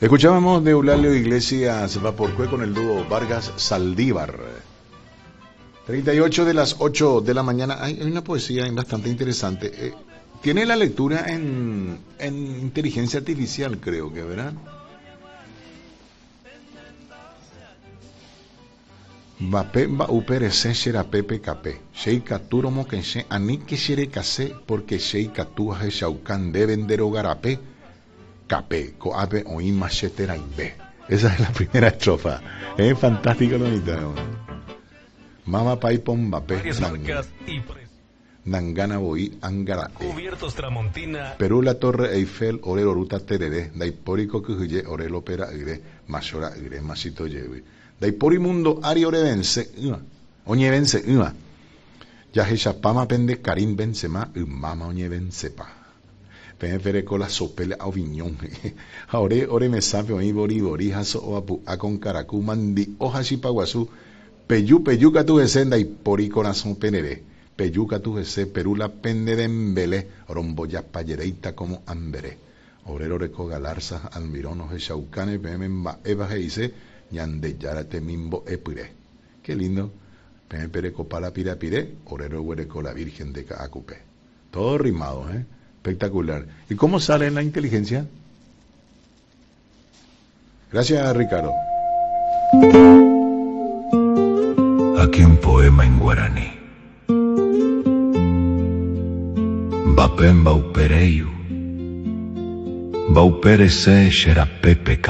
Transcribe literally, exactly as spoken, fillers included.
Escuchábamos de Eulalio Iglesias Vaporcue con el dúo Vargas Saldívar. treinta y ocho de las ocho de la mañana. Hay, hay una poesía bastante interesante. Eh, tiene la lectura en, en inteligencia artificial, creo que, ¿verdad? Vape va uperese shera pepe capé. Sheika turomo que she ani que shere kase porque sheika tu he shaukan deben derogar ape. Capé, coape o imachetera imbe. Esa es la primera estrofa. Es fantástico lo bonito. Mama paipon vape. Nangana boi angara. Cubiertos Tramontina. Perú la Torre Eiffel, orero ruta terere. Daipórico que huye, orelo pera ire. Masora ire, masito lleve. Daipori mundo ari ore vence. Oñe vence. Ya he chapama pende karim benzema. Mama oñe vencepa. Pene con la sopela a viñón. Ahora ore me sabe oí bori bori haso o apu a con caracú mandi hoja chipaguazú. Peyu peyuca tu gesenda y pori corazón penere. Peyuca tu gese perula pende de embele. Romboya payereita como ambere. Orero reco galarza almironos de chaucane pemen ba eva heise ñande yarate mimbo epire. Qué lindo. Pene pere copala pirapire. Orero huereco la virgen de Caacupe. Todo rimado, eh. Espectacular. ¿Y cómo sale en la inteligencia? Gracias, Ricardo. Aquí un poema en guaraní. Bapen baupereyu, bauperese xerapepe